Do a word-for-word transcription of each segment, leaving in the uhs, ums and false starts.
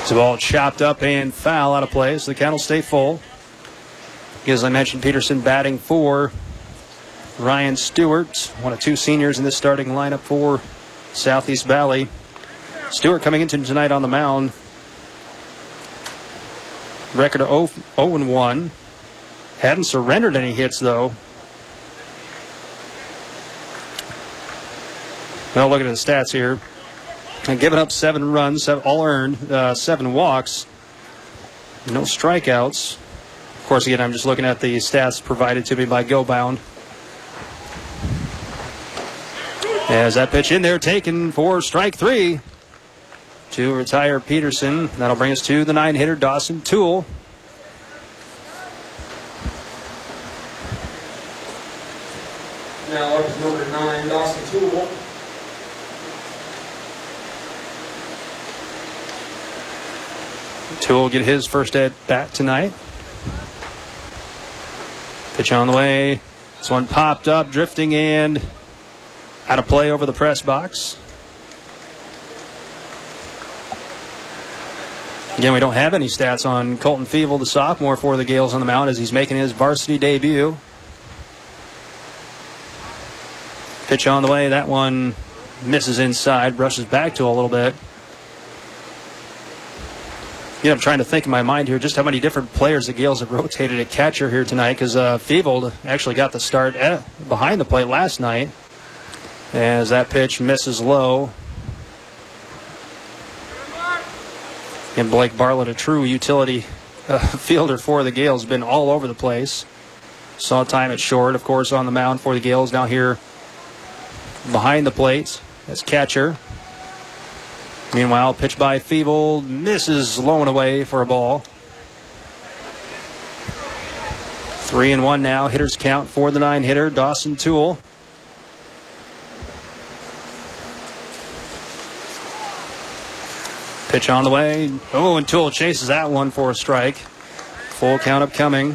The ball chopped up and foul out of play, so the count will stay full. As I mentioned, Peterson batting for Ryan Stewart, one of two seniors in this starting lineup for Southeast Valley. Stewart coming into tonight on the mound. Record of oh and one. Hadn't surrendered any hits, though. Well, look at the stats here. And giving up seven runs, seven, all earned, uh, seven walks, no strikeouts. Of course, again, I'm just looking at the stats provided to me by GoBound. As that pitch in there taken for strike three to retire Peterson. That'll bring us to the nine-hitter, Dawson Toole. Now up to number nine, Dawson Toole. Toole get his first at bat tonight. Pitch on the way. This one popped up, drifting and out of play over the press box. Again, we don't have any stats on Colton Feeble, the sophomore for the Gales on the mound as he's making his varsity debut. Pitch on the way. That one misses inside, brushes back to a little bit. Yeah, I'm trying to think in my mind here just how many different players the Gales have rotated at catcher here tonight, because uh, Feeble actually got the start at, behind the plate last night as that pitch misses low. And Blake Bartlett, a true utility uh, fielder for the Gales, been all over the place. Saw time at short, of course, on the mound for the Gales. Now here behind the plate as catcher. Meanwhile, pitch by Feeble, misses low and away for a ball. Three and one now. Hitters count for the nine-hitter, Dawson Toole. Pitch on the way. Oh, and Toole chases that one for a strike. Full count upcoming.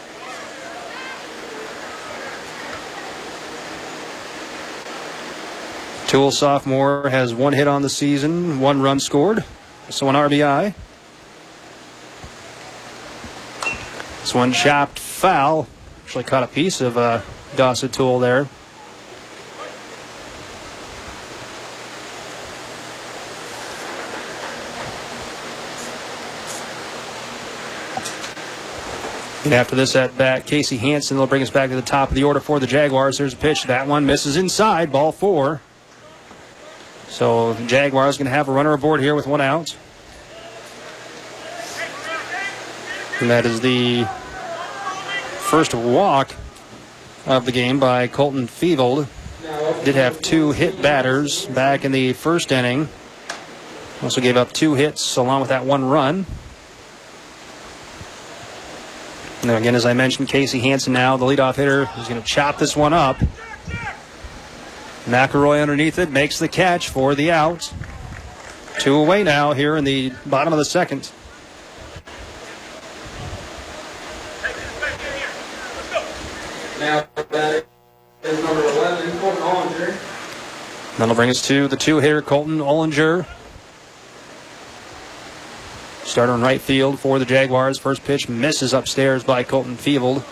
Toole, sophomore, has one hit on the season, one run scored, so one R B I. This one chopped foul. Actually caught a piece of uh, Dawson Toole there. And after this at bat, Casey Hansen will bring us back to the top of the order for the Jaguars. There's a pitch. That one misses inside. Ball four. So the Jaguars going to have a runner aboard here with one out. And that is the first walk of the game by Colton Feeble. Did have two hit batters back in the first inning. Also gave up two hits along with that one run. And again, as I mentioned, Casey Hansen now, the leadoff hitter, is going to chop this one up. McElroy underneath it makes the catch for the out. Two away now here in the bottom of the second. Now that is number eleven, Colton Ollinger. That'll bring us to the two-hitter, Colton Ollinger. Starter in right field for the Jaguars. First pitch misses upstairs by Colton Feeble.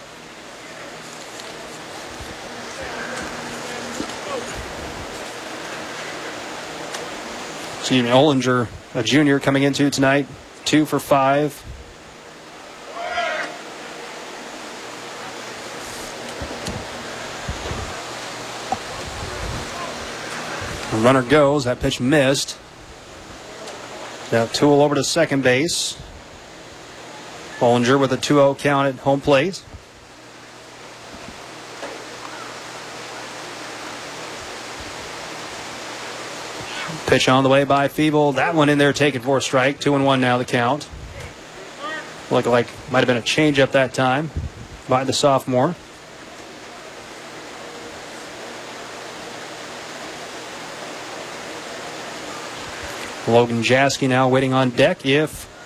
Excuse me, Ollinger, a junior, coming into tonight, two for five. The runner goes. That pitch missed. Now Toole over to second base. Ollinger with a two oh count at home plate. Pitch on the way by Feeble. That one in there taken for a strike. Two and one now the count. Looked like might have been a changeup that time by the sophomore. Logan Jaski now waiting on deck if